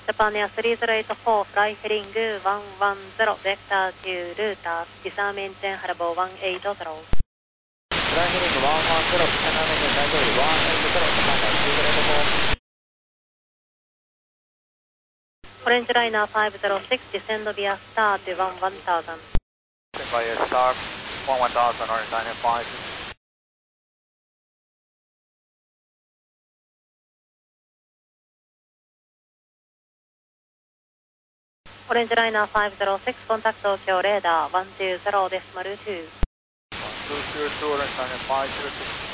Japan Air3084 Fly Heading 110 Vector to Ruta Disarm Engine Harbour 180 Fly Heading 110 Disarm Engine 大丈夫180 Japan Air3084 Orange Liner 506 Descend via Star to 1000 Via Star 1000 Orange Liner 5. Orange Liner 506 Contact Tokyo Radar 120.2 202 Orange Liner 506